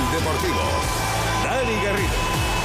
deportivo. Dani Garrido.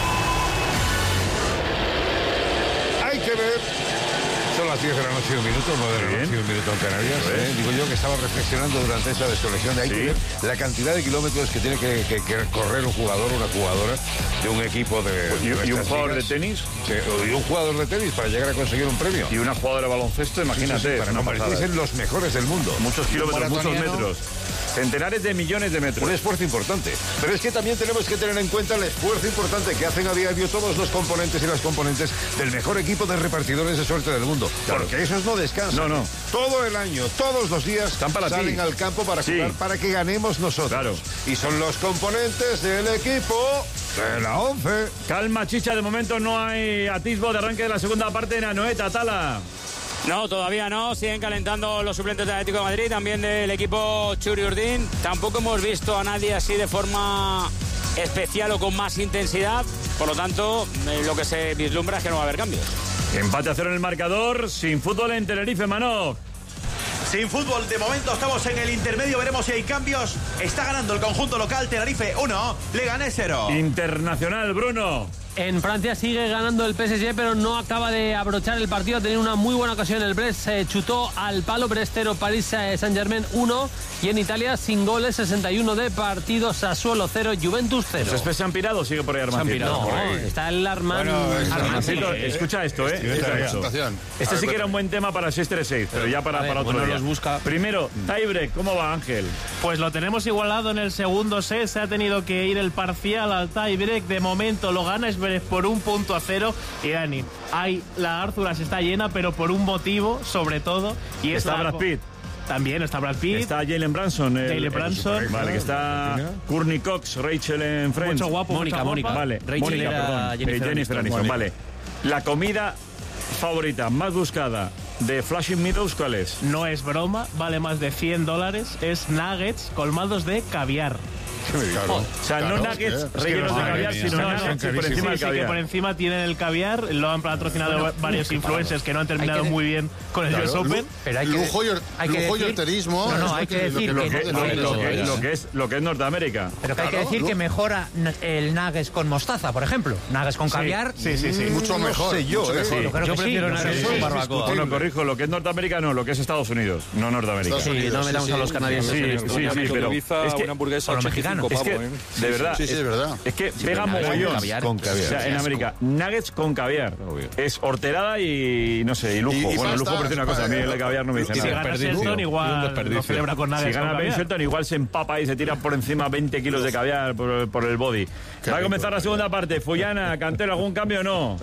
Hay que ver. Son las 10 de la noche y un minuto, 9 de la noche y un minuto en Canarias. Digo yo que estaba reflexionando durante esa desconexión de ahí que ver la cantidad de kilómetros que tiene que correr un jugador o una jugadora de un equipo de ¿Y un jugador de tenis? Sí, y un jugador de tenis para llegar a conseguir un premio. Y una jugadora de baloncesto, imagínate. Para convertirse en los mejores del mundo. Muchos kilómetros, muchos metros. Centenares de millones de metros. Un esfuerzo importante. Pero es que también tenemos que tener en cuenta el esfuerzo importante que hacen a diario todos los componentes y las componentes del mejor equipo de repartidores de suerte del mundo. Claro. Porque esos no descansan. No. Todo el año, todos los días salen al campo para jugar, para que ganemos nosotros. Claro. Y son los componentes del equipo de la 11. Calma, Chicha, de momento no hay atisbo de arranque de la segunda parte en Anoeta, Tala. No, todavía no. Siguen calentando los suplentes del Atlético de Madrid, también del equipo Churi Urdin. Tampoco hemos visto a nadie así de forma especial o con más intensidad. Por lo tanto, lo que se vislumbra es que no va a haber cambios. Empate a 0 en el marcador, sin fútbol en Tenerife, Manoj. Sin fútbol, de momento estamos en el intermedio, veremos si hay cambios. Está ganando el conjunto local, Tenerife 1, Leganés 0. Internacional, Bruno. En Francia sigue ganando el PSG, pero no acaba de abrochar el partido. Ha tenido una muy buena ocasión el Brest. Se chutó al palo. Brest 0, París Saint-Germain 1. Y en Italia, sin goles, 61 de partido. Sassuolo 0, Juventus 0. ¿Los Spes se han pirado o sigue por ahí Armacito? No, está el Armacito, escucha esto, Este sí que era un buen tema para el 636, pero ya para otro día. Los busca. Primero, tiebreak, ¿cómo va, Ángel? Pues lo tenemos igualado en el segundo set. Se ha tenido que ir el parcial al tiebreak. De momento lo gana Esbérez por 1-0. Y Dani, la Árzulas está llena, pero por un motivo, sobre todo. Y está Brad Pitt. También está Brad Pitt. Está Jalen Branson. Vale, que está Courtney Cox, Rachel en Friends. Mucho guapo, Mónica. Vale, Rachel era Jennifer Aniston. Vale. La comida favorita, más buscada de Flushing Meadows, ¿cuál es? No es broma, vale más de $100. Es nuggets colmados de caviar. Claro. O sea, no nuggets rellenos de caviar, sino nuggets por encima del caviar. Que por encima tienen el caviar. Lo han patrocinado varios influencers que no han terminado muy bien con el US Open. Pero hay lujo y horterismo. No, hay que decir lo que es Norteamérica. Pero que hay que decir que mejora el nuggets con mostaza, por ejemplo. Nuggets con caviar. Sí. Mucho mejor. Yo prefiero nuggets con barbacoa. Bueno, corrijo, lo que es Norteamérica no, lo que es Estados Unidos, no Norteamérica. Sí, no metamos a los canadienses. Sí, pero es que una hamburguesa es que, de verdad, es verdad. Es que pega mogollón con caviar. O sea, en América, nuggets con caviar. Es horterada y no sé, y lujo. Bueno, lujo parece una cosa, a mí el caviar no me dice nada. Si gana Shelton, igual lo celebra con nuggets. Si gana Ben Shelton, igual se empapa y se tira por encima 20 kilos de caviar por el body. Va a comenzar la segunda parte. Fullana, Cantero, ¿algún cambio o no?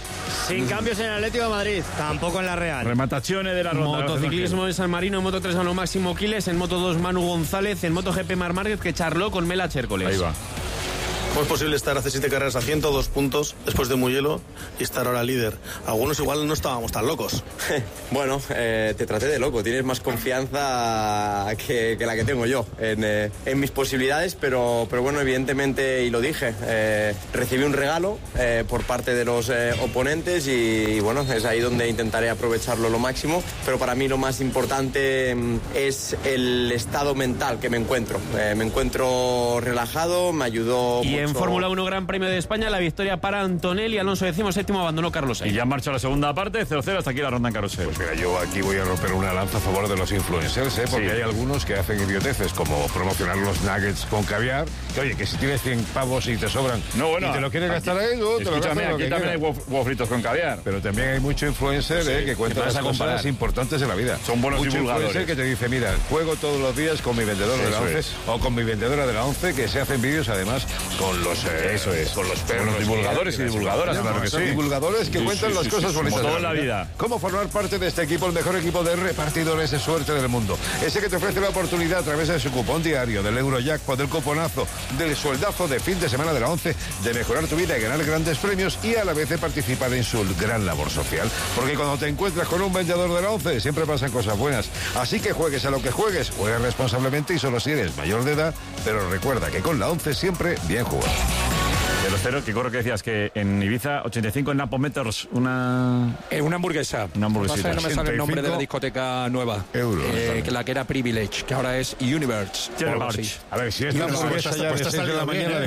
Sin cambios en el Atlético de Madrid, tampoco en la Real. Remataciones de la ronda. Motociclismo de San Marino, en Moto 3 a lo máximo Quiles, en Moto 2 Manu González, en Moto GP Mar Márquez, que charló con Mela Chércoles. Ahí va. ¿Cómo es posible estar hace 7 carreras a 102 puntos después de Mugello y estar ahora líder? Algunos igual no estábamos tan locos. Bueno, te traté de loco. Tienes más confianza que la que tengo yo en mis posibilidades, pero bueno, evidentemente, y lo dije, recibí un regalo por parte de los oponentes y bueno, es ahí donde intentaré aprovecharlo lo máximo, pero para mí lo más importante es el estado mental que me encuentro. Me encuentro relajado, me ayudó y mucho. En Fórmula 1 Gran Premio de España, la victoria para Antonelli, Alonso 17º, abandonó Carlos Sainz. Y ya en marcha la segunda parte, 0-0, hasta aquí la ronda en carrusel. Pues mira, yo aquí voy a romper una lanza a favor de los influencers, porque hay algunos que hacen idioteces, como promocionar los nuggets con caviar, que oye, que si tienes 100 pavos y te sobran, y te lo quieres gastar ahí, te lo gastas. Aquí también hay huevos fritos con caviar. Pero también hay mucho influencer que cuenta las cosas importantes de la vida. Son buenos divulgadores. Influencer que te dice, mira, juego todos los días con mi vendedor de la 11 o con mi vendedora de la 11, que se hacen vídeos además con los con los perros. Los divulgadores y divulgadoras, claro que sí. Divulgadores que cuentan las cosas bonitas. Como todo en la vida. ¿Cómo formar parte de este equipo, el mejor equipo de repartidores de suerte del mundo? Ese que te ofrece la oportunidad a través de su cupón diario, del Eurojackpot, del cuponazo, del sueldazo de fin de semana de la 11, de mejorar tu vida y ganar grandes premios y a la vez de participar en su gran labor social. Porque cuando te encuentras con un vendedor de la 11, siempre pasan cosas buenas. Así que juegues a lo que juegues, juegues responsablemente y solo si eres mayor de edad, pero recuerda que con la 11 siempre bien jugado. De los ceros, que corro que decías que en Ibiza 85 en Napometers una hamburguesa. Una hamburguesita. No me sale el nombre de la discoteca nueva. Euros. Que la que era Privilege, que ahora es Universe. A ver, si es la hamburguesa ya de 6 de la mañana,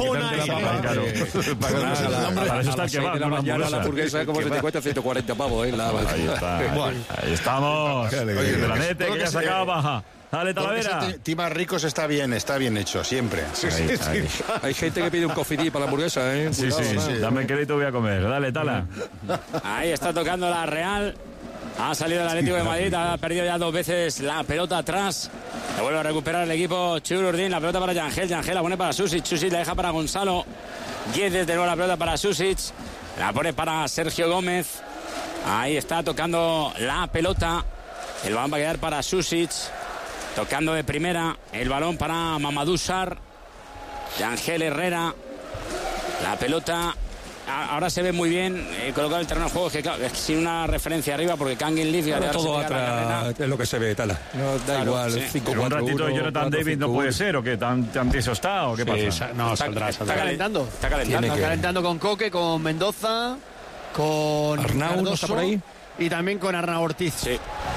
para eso está el kebab, de la mañana la hamburguesa como se te cuesta 140 pavos, Ahí está. Ahí estamos. Planete, que ya se acaba baja. Dale, Talavera. Tima Ricos está bien hecho, siempre. Hay gente que pide un cofidí para la hamburguesa, ¿eh? Sí, dame crédito, voy a comer. Dale, Tala. Ahí está tocando la Real. Ha salido el Atlético de Madrid, ha perdido ya 2 veces la pelota atrás. La vuelve a recuperar el equipo Chururdín. La pelota para Yangel. Yangel la pone para Susic. Susic la deja para Gonzalo. Guedes de nuevo la pelota para Susic. La pone para Sergio Gómez. Ahí está tocando la pelota. El balón va a quedar para Susic. Tocando de primera. El balón para Mamadou Sarr. Yangel Herrera. La pelota. Ahora se ve muy bien colocado el terreno de juego. Es que sin una referencia arriba porque Kangin Leaf todo atrás es lo que se ve, Tala. No, da claro, igual. Sí. 5, un 4, ratito 1, Jonathan 4, David 5, no puede ser, o que tan tieso está, o qué pasa. No, saldrá. Está calentando. Está calentando con Coque, con Mendoza, con Arnau, ¿no está por ahí? Y también con Arnau Ortiz. Sí.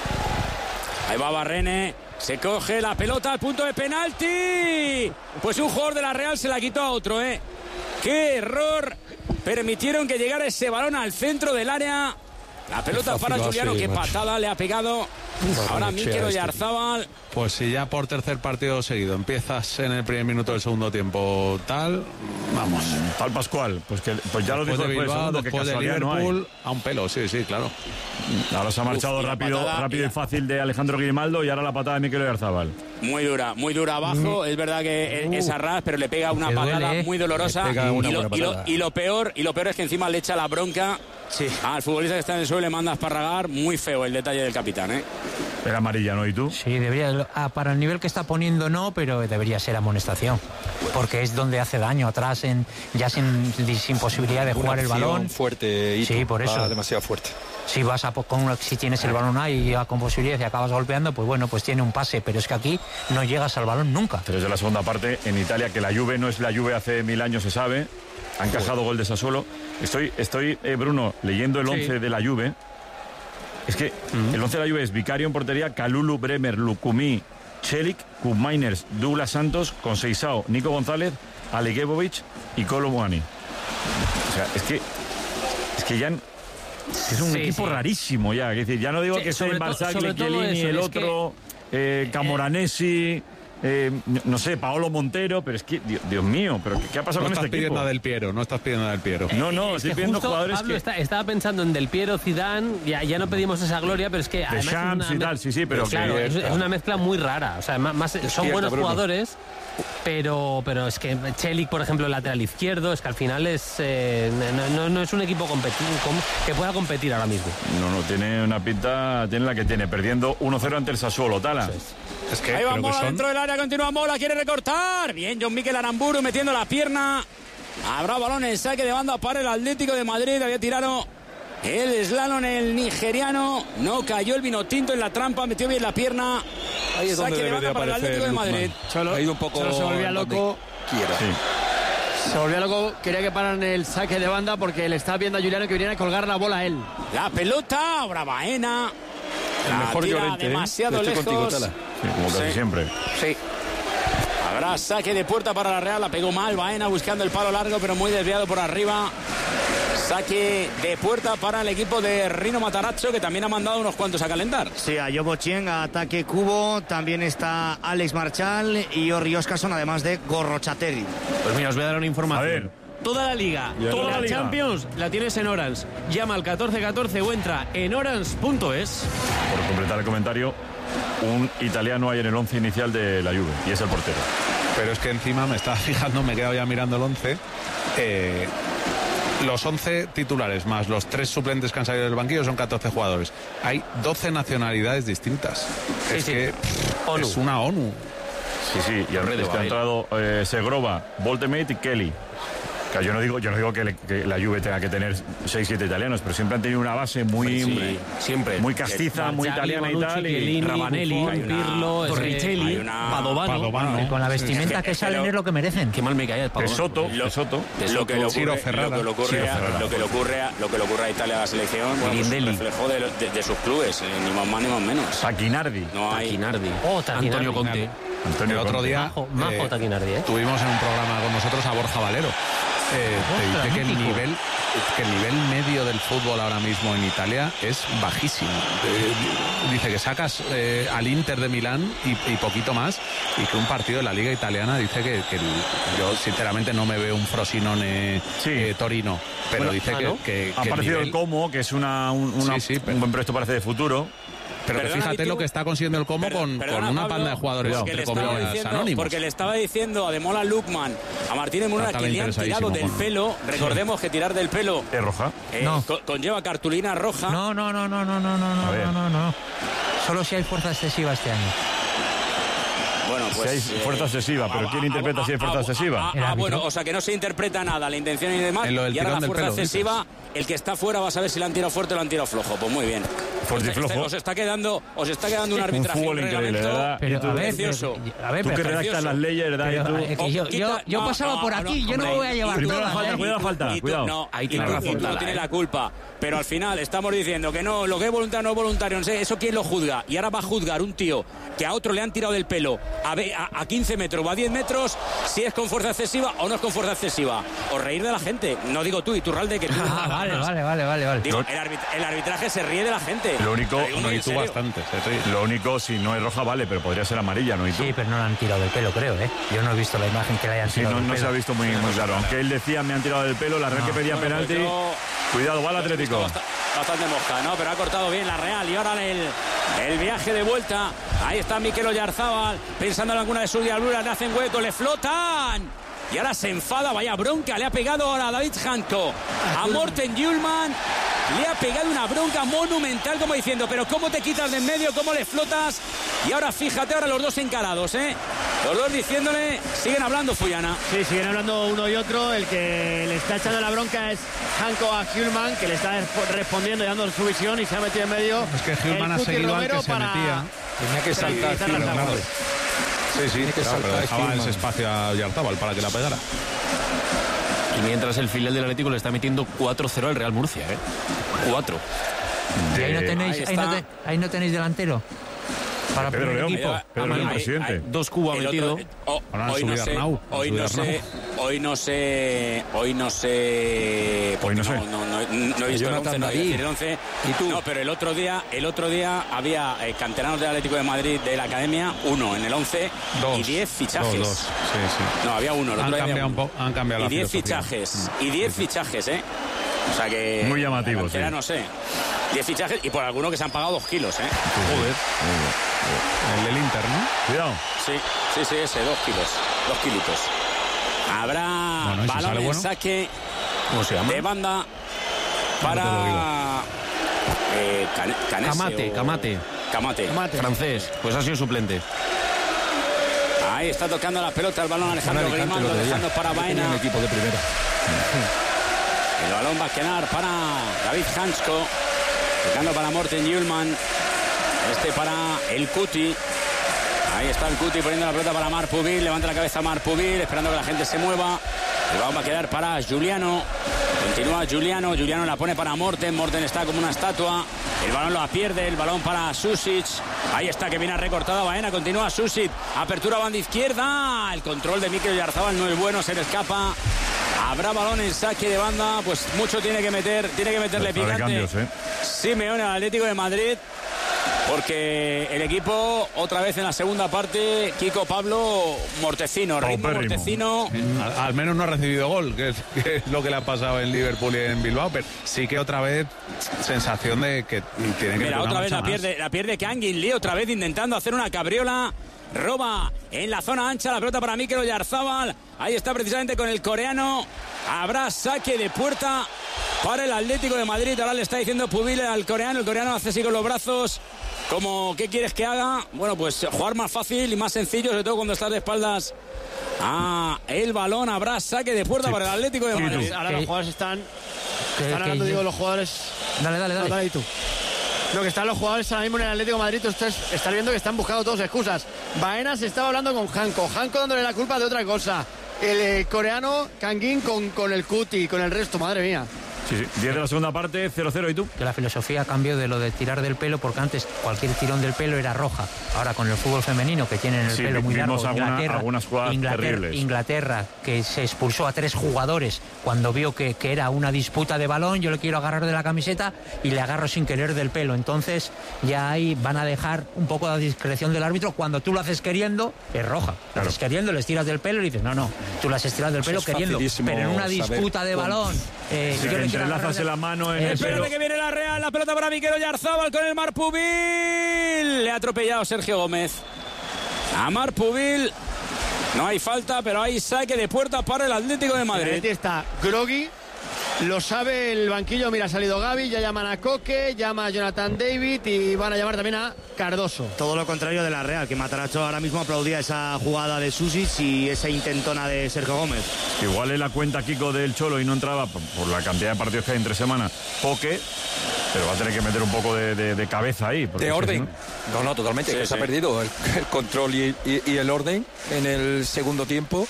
Ahí va Barrene. Se coge la pelota al punto de penalti. Pues un jugador de la Real se la quitó a otro, ¿eh? ¡Qué error! Permitieron que llegara ese balón al centro del área. La pelota para Juliano, qué patada le ha pegado. Ahora Mikel Oyarzábal. Pues si ya por tercer partido seguido empiezas en el primer minuto del segundo tiempo tal, vamos. Tal Pascual, pues ya lo dijo de Bilbao, después de Liverpool, a un pelo, sí, claro. Ahora se ha marchado rápido y fácil de Alejandro Grimaldo y ahora la patada de Mikel Oyarzábal. Muy dura abajo. Es verdad que es a ras, pero le pega una patada muy dolorosa. Y lo peor es que encima le echa la bronca al futbolista que está en el suelo, le manda a esparragar. Muy feo el detalle del capitán, ¿eh? Era amarilla, ¿no? ¿Y tú? Sí, debería, para el nivel que está poniendo no, pero debería ser amonestación. Porque es donde hace daño, atrás, ya sin posibilidad de jugar el balón. Fuerte, y sí, por eso. Demasiado fuerte. Si vas si tienes el balón ahí con posibilidad y acabas golpeando, pues bueno, pues tiene un pase, pero es que aquí no llegas al balón nunca. 3 de la segunda parte en Italia, que la Juve no es la Juve hace 1000 años, se sabe. Ha encajado gol de Sassuolo. Estoy Bruno, leyendo el 11 de la Juve. Es que el 11 de la Juve es Vicario en portería, Kalulu, Bremer, Lukumi, Celik, Koopmeiners, Douglas Santos, Conceição, Nico González, Aligebovic y Kolo Muani. O sea, es que ya es un equipo rarísimo ya. Es decir, ya no digo que sea Barzagli, Chiellini, el otro, Camoranesi, no sé, Paolo Montero, pero es que, Dios mío, pero ¿qué ha pasado con este equipo? No estás pidiendo Del Piero. No, estoy pidiendo jugadores Pablo estaba pensando en Del Piero, Zidane, ya no pedimos esa gloria, pero es que además Champs y tal, sí, pero claro, es una mezcla muy rara. O sea, son buenos jugadores, pero es que Celik, por ejemplo, el lateral izquierdo, es que al final no es un equipo que pueda competir ahora mismo. No, tiene una pinta, tiene la que tiene, perdiendo 1-0 ante el Sassuolo, Tala. Es que ahí va Mola dentro del área, continúa Mola, quiere recortar. Bien, John Mikel Aramburu metiendo la pierna. Habrá balón en saque de banda para el Atlético de Madrid. Había tirado el slalom el nigeriano. No cayó el vino tinto en la trampa, metió bien la pierna. Ahí es donde saque de banda para el Atlético de Madrid. Ha ido un poco. Solo se volvía loco. Se volvía loco, quería que paran el saque de banda porque le estaba viendo a Juliano que viniera a colgar la bola a él. La pelota, ahora Baena. El mejor Llorente, demasiado lejos. Contigo, Tala. Sí, como casi siempre. Sí. Habrá saque de puerta para la Real. La pegó mal Baena buscando el palo largo, pero muy desviado por arriba. Saque de puerta para el equipo de Rino Matarazzo, que también ha mandado unos cuantos a calentar. Sí, a Yobo Chien, a ataque Cubo. También está Alex Marchal y Orri Oscarson, además de Gorrochateri. Pues mira, os voy a dar una información. A ver. Toda la liga, toda la Champions la tienes en Orange. Llama al 1414 o entra en orange.es. Por completar el comentario, un italiano hay en el 11 inicial de la Juve y es el portero. Pero es que encima me estaba fijando, me he quedado ya mirando el 11. Los 11 titulares más los 3 suplentes que han salido del banquillo son 14 jugadores. Hay 12 nacionalidades distintas. Es una ONU. Sí, y al revés que ha entrado Segrova, Voltemate y Kelly. Claro, yo no digo que la Juve tenga que tener 6-7 italianos, pero siempre han tenido una base muy castiza, muy italiana y tal. Y Ravanelli, Pirlo, Torricelli, Padovano. Con la vestimenta que salen es lo que merecen. Qué mal me caía el Padovano. Lo que le ocurre a Italia, a la selección, bueno, pues un reflejo de sus clubes, ni más más ni más menos. Taquinardi. Antonio Conte. El otro día Majo Taquinardi, tuvimos en un programa con nosotros a Borja Valero. Te dice que el nivel medio del fútbol ahora mismo en Italia es bajísimo. Dice que sacas al Inter de Milán y poquito más, y que un partido de la Liga Italiana, dice que yo sinceramente no me veo un Frosinone Torino, pero dice que ha aparecido el Como, que es un buen proyecto, parece, de futuro. Pero fíjate lo que está consiguiendo el Como con una banda de jugadores entre comillas anónimos. Porque le estaba diciendo a Demola Lukman, a Martínez Munera, que le han tirado del pelo. Recordemos que tirar del pelo es roja. Conlleva cartulina roja. No. Solo si hay fuerza excesiva este año. Bueno, pues si hay fuerza excesiva, pero ¿quién interpreta si hay fuerza excesiva? Bueno, o sea que no se interpreta nada, la intención y demás. Y ahora la fuerza excesiva, el que está fuera va a saber si la han tirado fuerte o la han tirado flojo. Pues muy bien. Fuerte y flojo. Os está quedando un arbitraje. Un fútbol increíble, ¿verdad? Precioso. Tú que redactas las leyes, ¿verdad? Yo pasaba por aquí, yo no me voy a llevar todas. Cuidado. No, ahí tiene la falta. No tiene la culpa. Pero al final estamos diciendo que no, lo que es voluntario no es voluntario. No sé, eso quién lo juzga. Y ahora va a juzgar un tío que a otro le han tirado del pelo a 15 metros o a 10 metros, si es con fuerza excesiva o no es con fuerza excesiva. O reír de la gente. No digo tú, Iturralde, que tú. Vale. Digo, el arbitraje se ríe de la gente. Lo único, Lo único, si no es roja, vale, pero podría ser amarilla, ¿no? ¿Y tú? Sí, pero no la han tirado del pelo, creo, ¿eh? Yo no he visto la imagen que le hayan tirado del pelo. No se ha visto muy claro. Aunque él decía, me han tirado del pelo, la Real que pedía penalti. Cuidado, va el Atlético. Bastante mosca, ¿no? Pero ha cortado bien la Real. Y ahora el viaje de vuelta. Ahí está Mikel Oyarzábal, pensando en alguna de sus diabluras. Le hacen hueco, le flotan. Y ahora se enfada, vaya bronca. Le ha pegado ahora a David Hanko, a Morten Hjulmand. Le ha pegado una bronca monumental, como diciendo, pero ¿cómo te quitas de en medio? ¿Cómo le flotas? Y ahora fíjate, ahora los dos encarados, ¿eh? Los dos diciéndole, siguen hablando, Fuyana. Sí, siguen hablando uno y otro. El que le está echando la bronca es Hanko a Hjulmand, que le está respondiendo y dando su visión, y se ha metido en medio. Es que Hjulmand ha seguido al que se metía. Tenía que saltar. Sí, pero dejaba ese espacio a Oyarzábal para que la pegara. Y mientras el filial del Atlético le está metiendo 4-0 al Real Murcia, 4. Y ahí no tenéis delantero para Pedro primer León, equipo. Pedro León, presidente. 2 Cuba ha metido. Hoy no he visto el 11, no voy a decir el 11. ¿Y tú? No, pero el otro día había canteranos del Atlético de Madrid de la Academia, 1 en el 11 y 10 fichajes. Dos. Sí. No, había uno. Han cambiado la y 10 fichajes. Y 10 fichajes, ¿eh? O sea que... Muy llamativos, sí. No sé. 10 fichajes y por alguno que se han pagado 2 kilos, ¿eh? Joder. El del Inter, ¿no? Cuidado. Sí, ese, 2 kilos. 2 kilitos. Habrá balón en saque de banda para Camate. Francés, pues ha sido suplente. Ahí está tocando la pelota el balón Alejandro Grimaldo, dejando para Baena. Un equipo de primera. El balón va a quedar para David Hansko, tocando para Morten Hjulmand. Para el Cuti. Ahí está el Cuti poniendo la pelota para Marc Pubil. Levanta la cabeza Marc Pubil, esperando que la gente se mueva. El balón va a quedar para Giuliano. Continúa Giuliano. Giuliano la pone para Morten. Morten está como una estatua. El balón lo pierde. El balón para Susic. Ahí está, que viene recortada Baena. Continúa Susic. Apertura banda izquierda. El control de Mikel Oyarzábal no es bueno. Se le escapa. Habrá balón en saque de banda. Pues mucho tiene que meterle picante. Cambios, Simeone al Atlético de Madrid. Porque el equipo, otra vez en la segunda parte, Kiko Pablo Mortecino, ritmo Mortecino. Al menos no ha recibido gol, que es lo que le ha pasado en Liverpool y en Bilbao, pero sí que otra vez sensación de que tiene que... Mira, otra vez la pierde Kangin Lee, otra vez intentando hacer una cabriola. Roba en la zona ancha la pelota para Mikel Oyarzábal. Ahí está precisamente con el coreano. Habrá saque de puerta para el Atlético de Madrid. Ahora le está diciendo Pubil al coreano. El coreano hace así con los brazos ¿Qué quieres que haga? Bueno, pues jugar más fácil y más sencillo, sobre todo cuando estás de espaldas el balón. Habrá saque de puerta para el Atlético de Madrid. Ahora los jugadores están hablando, digo, los jugadores... Dale tú. Lo que están los jugadores ahora mismo en el Atlético de Madrid, ustedes están viendo que están buscando todos excusas. Baena se estaba hablando con Hanko dándole la culpa de otra cosa. El coreano Kangin con el Cuti, con el resto, madre mía. Sí, 10 de la segunda parte, 0-0, ¿y tú? Que la filosofía cambió de lo de tirar del pelo, porque antes cualquier tirón del pelo era roja. Ahora con el fútbol femenino, que tienen el pelo muy largo, algunas jugadas terribles. Inglaterra, que se expulsó a 3 jugadores cuando vio que era una disputa de balón, yo le quiero agarrar de la camiseta y le agarro sin querer del pelo. Entonces ya ahí van a dejar un poco la discreción del árbitro. Cuando tú lo haces queriendo, es roja. Lo haces queriendo, les tiras del pelo y dices, no, tú las has tirado del pelo queriendo. Pero en una disputa de balón... entrelazas la mano en el pelo. Que viene la Real, la pelota para Mikel Oyarzabal con el Marpubil. Le ha atropellado Sergio Gómez a Marpubil. No hay falta, pero hay saque de puerta para el Atlético de Madrid. Aquí está Grogui. Lo sabe el banquillo, mira, ha salido Gavi, ya llaman a Coque, llama a Jonathan David y van a llamar también a Cardoso. Todo lo contrario de la Real, que Matarazzo ahora mismo aplaudía esa jugada de Susic y esa intentona de Sergio Gómez. Igual es la cuenta, Kiko, del Cholo y no entraba por la cantidad de partidos que hay entre semana. Poque, pero va a tener que meter un poco de cabeza ahí. De orden. No, totalmente. Sí, que se ha perdido el control y el orden en el segundo tiempo.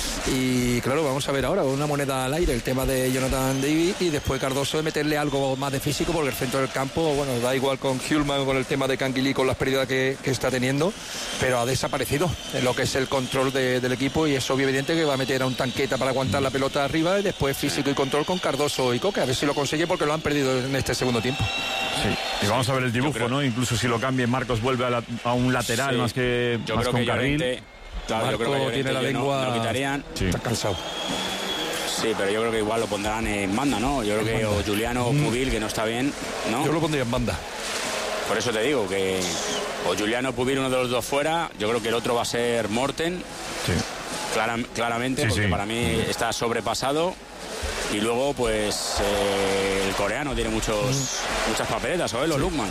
Y claro, vamos a ver ahora una moneda al aire, el tema de Jonathan David, y después Cardoso de meterle algo más de físico, porque el centro del campo, bueno, da igual con Hjulman, con el tema de Canguilí, con las pérdidas que está teniendo, pero ha desaparecido en lo que es el control del equipo, y es obvio evidente que va a meter a un Tanqueta para aguantar la pelota arriba y después físico y control con Cardoso y Coque, a ver si lo consigue, porque lo han perdido en este segundo tiempo. Sí, y vamos a ver el dibujo, ¿no? Incluso si lo cambien, Marcos vuelve a un lateral más que con carril. Claro, yo creo que tiene la lengua. No lo quitarían. Sí. Está cansado. Sí, pero yo creo que igual lo pondrán en banda, ¿no? Yo creo que o Juliano o Pubil, que no está bien, ¿no? Yo lo pondría en banda. Por eso te digo que o Juliano o Pubil, uno de los dos fuera. Yo creo que el otro va a ser Morten. Sí. Claramente, porque para mí está sobrepasado. Y luego, pues, el coreano tiene muchas papeletas, o los Lukman.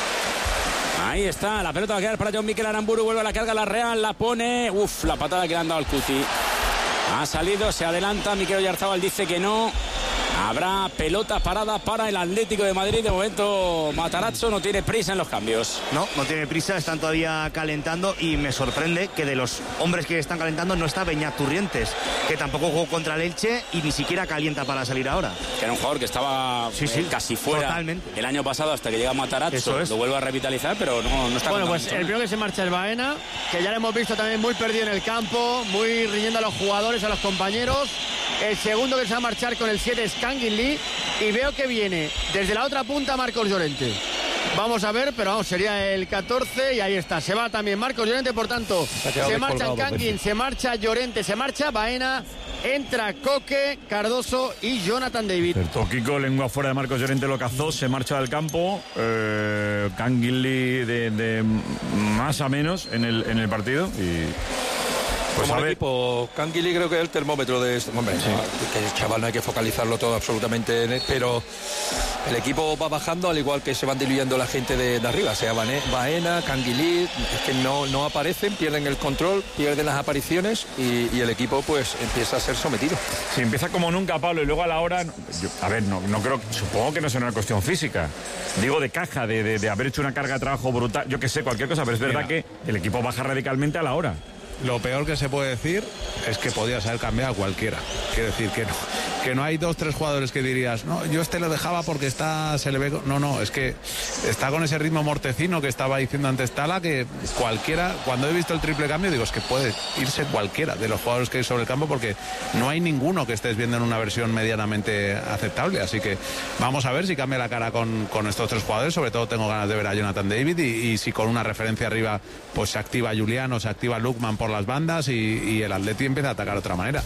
Ahí está, la pelota va a quedar para John Mikel Aramburu, vuelve a la carga la Real, la pone, la patada que le han dado al Cuti. Ha salido, se adelanta, Mikel Oyarzabal dice que no. Habrá pelota parada para el Atlético de Madrid. De momento Matarazzo no tiene prisa en los cambios. No tiene prisa, están todavía calentando y me sorprende que de los hombres que están calentando no está Beñat Turrientes, que tampoco jugó contra el Elche y ni siquiera calienta para salir ahora. Que era un jugador que estaba casi fuera totalmente el año pasado hasta que llega Matarazzo. Lo vuelve a revitalizar, pero no está. Bueno, pues el primero que se marcha es Baena, que ya lo hemos visto también muy perdido en el campo, muy riñendo a los jugadores, a los compañeros. El segundo que se va a marchar con el 7 es Kangin Lee, y veo que viene desde la otra punta Marcos Llorente. Vamos a ver, pero vamos, sería el 14 y ahí está. Se va también Marcos Llorente, por tanto, se marcha Kangin, se marcha Llorente, se marcha Baena, entra Coque, Cardoso y Jonathan David. El Kiko, lengua fuera de Marcos Llorente, lo cazó, se marcha del campo. Kangin Lee de más a menos en el partido y... Pues como equipo, Canguilí creo que es el termómetro de este. Hombre, que el chaval no hay que focalizarlo todo absolutamente en él, pero el equipo va bajando al igual que se van diluyendo la gente de arriba, sea Baena, Canguilí, es que no aparecen, pierden el control, pierden las apariciones y el equipo pues empieza a ser sometido. Sí, empieza como nunca, Pablo, y luego a la hora, no creo, supongo que no será una cuestión física, digo de caja, de haber hecho una carga de trabajo brutal, yo que sé, cualquier cosa, pero es verdad que el equipo baja radicalmente a la hora. Lo peor que se puede decir es que podías haber cambiado a cualquiera. Quiero decir que no hay 2-3 jugadores que dirías, no, yo lo dejaba porque se le ve... No, es que está con ese ritmo mortecino que estaba diciendo antes Tala, que cualquiera, cuando he visto el triple cambio, digo, es que puede irse cualquiera de los jugadores que hay sobre el campo, porque no hay ninguno que estés viendo en una versión medianamente aceptable. Así que vamos a ver si cambia la cara con estos 3 jugadores. Sobre todo tengo ganas de ver a Jonathan David y si con una referencia arriba pues se activa Juliano, se activa Lukman por las bandas y el Atleti empieza a atacar de otra manera.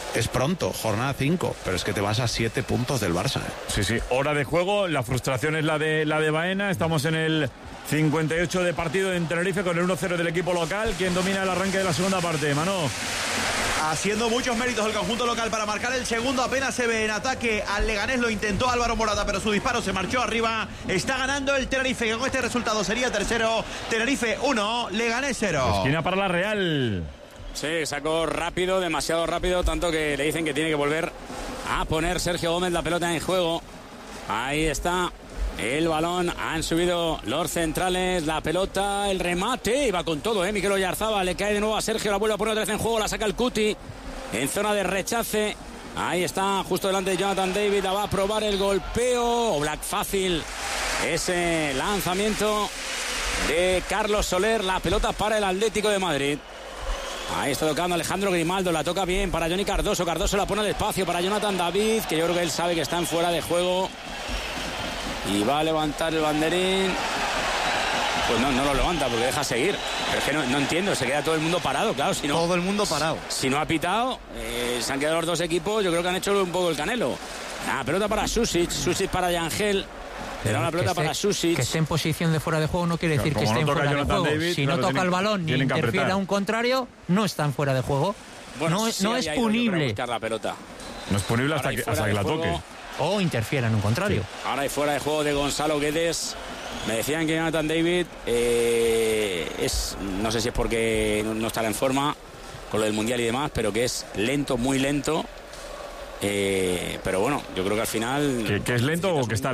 Es pronto, jornada 5, pero es que te vas a 7 puntos del Barça. Sí, hora de juego, la frustración es la de Baena, estamos en el 58 de partido en Tenerife con el 1-0 del equipo local. ¿Quién domina el arranque de la segunda parte, Manu? Haciendo muchos méritos el conjunto local para marcar el segundo. Apenas se ve en ataque al Leganés. Lo intentó Álvaro Morata, pero su disparo se marchó arriba. Está ganando el Tenerife, que con este resultado sería tercero. Tenerife 1, Leganés 0. Esquina para la Real. Sí, sacó rápido, demasiado rápido, tanto que le dicen que tiene que volver a poner Sergio Gómez la pelota en juego. Ahí está el balón, han subido los centrales, la pelota, el remate, y va con todo, Mikel Oyarzabal, le cae de nuevo a Sergio, la vuelve a poner otra vez en juego, la saca el Cuti en zona de rechace. Ahí está, justo delante de Jonathan David, la va a probar el golpeo, Oblak fácil, ese lanzamiento de Carlos Soler, la pelota para el Atlético de Madrid. Ahí está tocando Alejandro Grimaldo, la toca bien para Johnny Cardoso, Cardoso la pone al espacio para Jonathan David, que yo creo que él sabe que está en fuera de juego y va a levantar el banderín. Pues no lo levanta porque deja seguir, pero es que no entiendo, se queda todo el mundo parado, claro, si no, todo el mundo parado. Si no ha pitado, se han quedado los dos equipos, yo creo que han hecho un poco el canelo. La pelota para Susic para Yangel. Era una pelota para Susic. Que esté en posición de fuera de juego no quiere decir que esté en fuera de juego. David, si no toca el balón ni interfiere a un contrario, no está en fuera de juego. Bueno, no es punible. La pelota. No es punible hasta que la toque. O interfiera en un contrario. Sí. Ahora hay fuera de juego de Gonzalo Guedes. Me decían que Jonathan David no sé si es porque no estará en forma con lo del Mundial y demás, pero que es lento, muy lento. Pero bueno, yo creo que al final... ¿Que es lento o que está